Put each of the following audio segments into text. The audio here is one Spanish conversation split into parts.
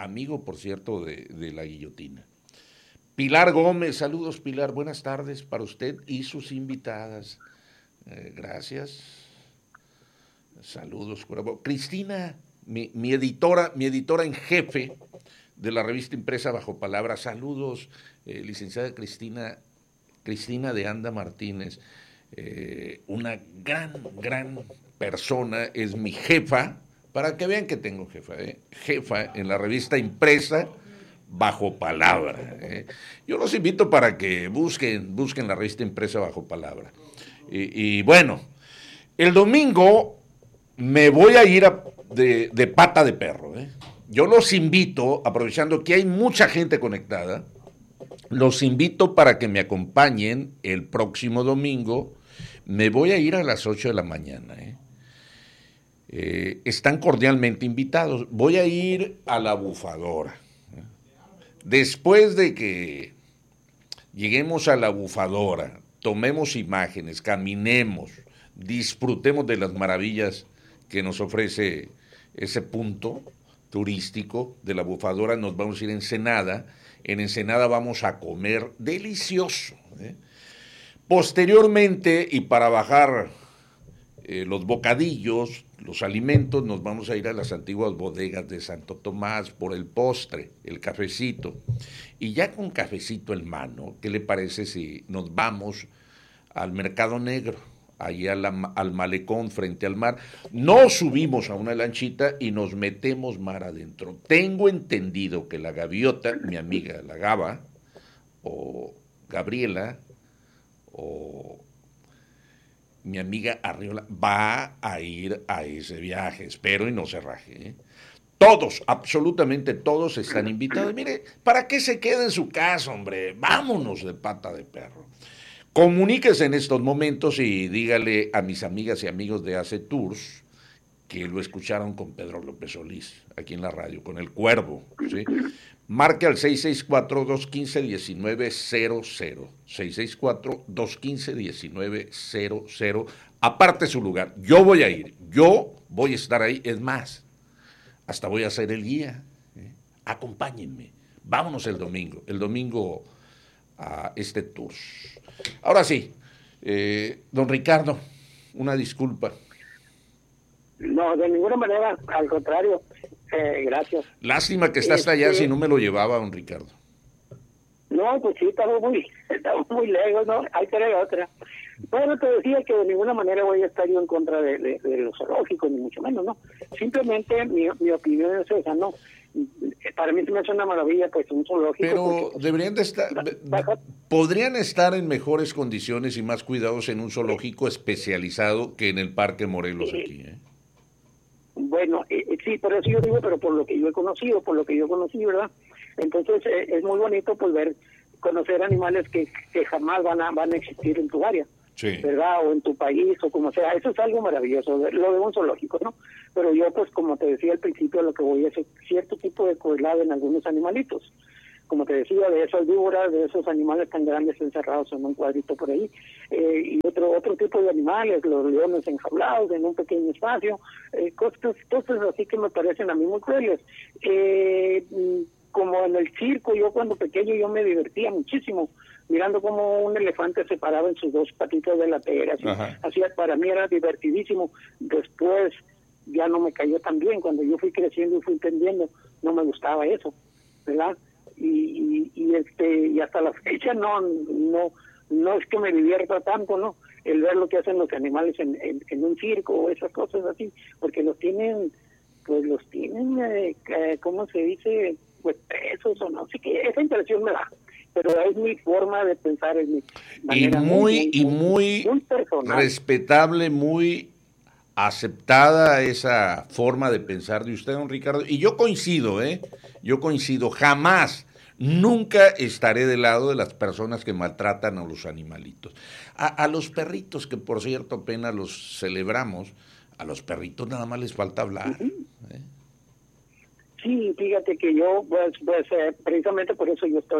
amigo, por cierto, de la guillotina. Pilar Gómez, saludos Pilar, buenas tardes para usted y sus invitadas. Gracias. Saludos, Cuervo. Cristina, mi editora en jefe de la revista impresa Bajo Palabra. Saludos, licenciada Cristina de Anda Martínez. Una gran persona, es mi jefa, para que vean que tengo jefa, jefa en la revista impresa Bajo Palabra. Yo los invito para que busquen la revista impresa Bajo Palabra. Y bueno, el domingo me voy a ir de pata de perro. Yo los invito, aprovechando que hay mucha gente conectada, los invito para que me acompañen el próximo domingo. Me voy a ir a las 8 de la mañana. Están cordialmente invitados. Voy a ir a la Bufadora. Después de que lleguemos a la Bufadora, tomemos imágenes, caminemos, disfrutemos de las maravillas que nos ofrece ese punto turístico de la Bufadora, nos vamos a ir a Ensenada. En Ensenada vamos a comer delicioso. Posteriormente, y para bajar los bocadillos, los alimentos, nos vamos a ir a las antiguas bodegas de Santo Tomás por el postre, el cafecito. Y ya con cafecito en mano, ¿qué le parece si nos vamos al Mercado Negro, ahí al malecón frente al mar? Nos subimos a una lanchita y nos metemos mar adentro. Tengo entendido que la gaviota, mi amiga la Gaba, o Gabriela, o mi amiga Arriola, va a ir a ese viaje, espero y no se raje. Todos, absolutamente todos están invitados. Mire, ¿para qué se queda en su casa, hombre? Vámonos de pata de perro. Comuníquese en estos momentos y dígale a mis amigas y amigos de AC Tours que lo escucharon con Pedro López Solís, aquí en la radio, con el Cuervo, ¿sí? Marque al 664-215-1900, 664-215-1900, aparte su lugar. Yo voy a ir, yo voy a estar ahí, es más, hasta voy a ser el guía. Acompáñenme, vámonos el domingo a este tour. Ahora sí, don Ricardo, una disculpa. No, de ninguna manera, al contrario, gracias. Lástima que está hasta allá, si no me lo llevaba, don Ricardo. No, pues sí, estamos muy lejos, ¿no? Hay que ir a otra. Bueno, te decía que de ninguna manera voy a estar yo en contra de los zoológicos, ni mucho menos, ¿no? Simplemente mi opinión es esa, ¿no? Para mí se me hace una maravilla, pues, un zoológico. Pero porque, deberían de estar, podrían estar en mejores condiciones y más cuidados en un zoológico especializado que en el Parque Morelos aquí, ¿eh? Bueno, sí, por eso yo digo, pero por lo que yo conocí, ¿verdad? Entonces es muy bonito pues conocer animales que jamás van a existir en tu área, sí, ¿verdad? O en tu país, o como sea. Eso es algo maravilloso, lo de un zoológico, ¿no? Pero yo, pues, como te decía al principio, lo que voy a hacer cierto tipo de crueldad en algunos animalitos. Como te decía, de esas víboras, de esos animales tan grandes encerrados en un cuadrito por ahí, y otro tipo de animales, los leones enjaulados en un pequeño espacio, cosas así que me parecen a mí muy crueles. Como en el circo, yo cuando pequeño yo me divertía muchísimo mirando cómo un elefante se paraba en sus dos patitas delanteras. Así para mí era divertidísimo. Después ya no me cayó tan bien. Cuando yo fui creciendo y fui entendiendo, no me gustaba eso, ¿verdad? Y hasta la fecha no es que me divierta tanto, ¿no? El ver lo que hacen los animales en un circo o esas cosas así, porque los tienen, ¿cómo se dice? Pues presos o no, así que esa impresión me da, pero es mi forma de pensar, es mi manera muy personal, respetable, muy aceptada esa forma de pensar de usted, don Ricardo, y yo coincido, jamás, nunca estaré del lado de las personas que maltratan a los animalitos, a los perritos, que por cierto apenas los celebramos, a los perritos nada más les falta hablar. Sí, fíjate que yo, precisamente por eso yo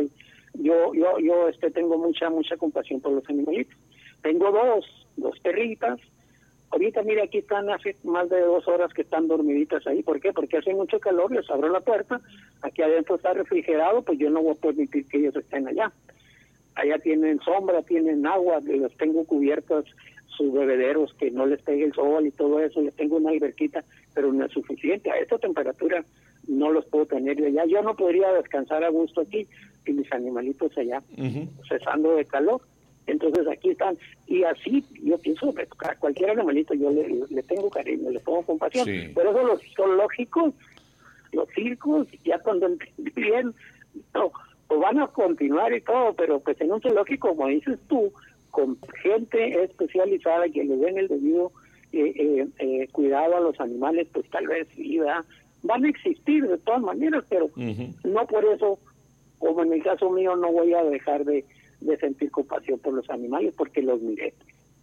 tengo mucha compasión por los animalitos. Tengo dos perritas, Ahorita, mira, aquí están hace más de 2 horas que están dormiditas ahí. ¿Por qué? Porque hace mucho calor, les abro la puerta, aquí adentro está refrigerado, pues yo no voy a permitir que ellos estén allá. Allá tienen sombra, tienen agua, les tengo cubiertas sus bebederos, que no les pegue el sol y todo eso, les tengo una alberquita, pero no es suficiente. A esta temperatura no los puedo tener yo allá. Yo no podría descansar a gusto aquí y mis animalitos allá, cesando de calor. Entonces aquí están, y así yo pienso que a cualquier animalito yo le tengo cariño, le pongo compasión. Sí. Por eso los zoológicos, los circos, ya cuando entendí bien, no, pues van a continuar y todo, pero pues en un zoológico, como dices tú, con gente especializada que le den el debido cuidado a los animales, pues tal vez sí, ¿verdad? Van a existir de todas maneras, pero no por eso, como en el caso mío, no voy a dejar de sentir compasión por los animales porque los miré.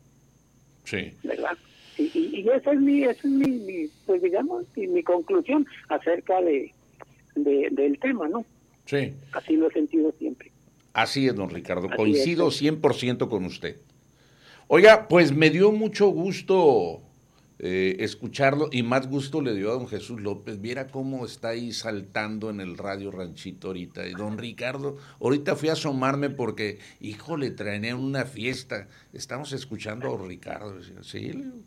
Sí. ¿Verdad? Y esa es mi pues digamos, mi conclusión acerca del tema, ¿no? Sí. Así lo he sentido siempre. Así es, don Ricardo. Así Coincido es. 100% con usted. Oiga, pues me dio mucho gusto escucharlo y más gusto le dio a don Jesús López. Viera cómo está ahí saltando en el Radio Ranchito ahorita. Y don Ricardo, ahorita fui a asomarme porque, híjole, traen una fiesta. Estamos escuchando a don Ricardo. Sí, le digo.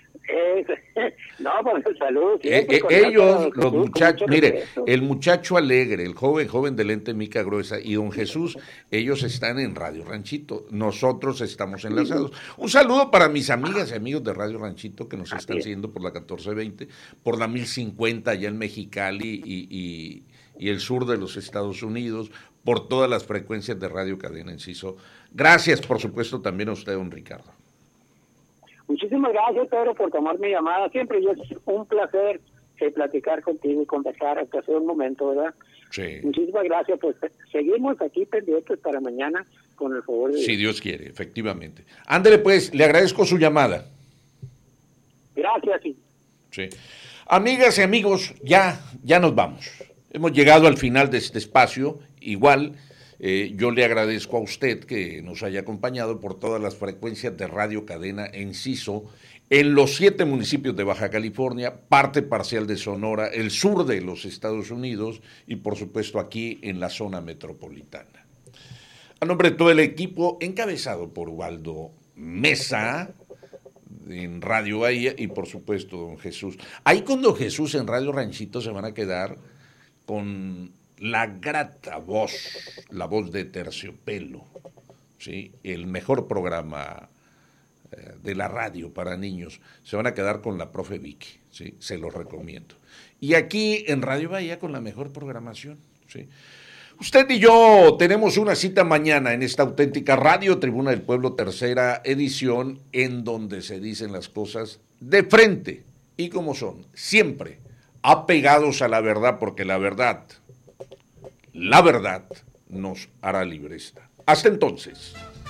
No, pues saludos. Ellos, los muchachos, mire, el muchacho alegre, el joven de lente mica gruesa y don Jesús, ellos están en Radio Ranchito, nosotros estamos enlazados. Un saludo para mis amigas y amigos de Radio Ranchito que nos están siguiendo por la 1420, por la 1050 allá en Mexicali y el sur de los Estados Unidos, por todas las frecuencias de Radio Cadena Enciso. Gracias, por supuesto, también a usted, don Ricardo. Muchísimas gracias, Pedro, por tomar mi llamada. Siempre es un placer platicar contigo y conversar hasta hace un momento, ¿verdad? Sí. Muchísimas gracias. Pues seguimos aquí pendientes para mañana, con el favor de Dios. Si Dios quiere, efectivamente. Ándele pues, le agradezco su llamada. Gracias. Sí. Amigas y amigos, ya nos vamos. Hemos llegado al final de este espacio. Igual, yo le agradezco a usted que nos haya acompañado por todas las frecuencias de Radio Cadena Enciso en los 7 municipios de Baja California, parte parcial de Sonora, el sur de los Estados Unidos y por supuesto aquí en la zona metropolitana. A nombre de todo el equipo, encabezado por Ubaldo Mesa en Radio Bahía y por supuesto don Jesús. Ahí con don Jesús en Radio Ranchito se van a quedar con la grata voz, la voz de Terciopelo, ¿sí? El mejor programa de la radio para niños. Se van a quedar con la profe Vicky, ¿sí? Se los recomiendo. Y aquí en Radio Bahía con la mejor programación, ¿sí? Usted y yo tenemos una cita mañana en esta auténtica Radio Tribuna del Pueblo, tercera edición, en donde se dicen las cosas de frente y como son, siempre apegados a la verdad, porque la verdad nos hará libres. Hasta entonces.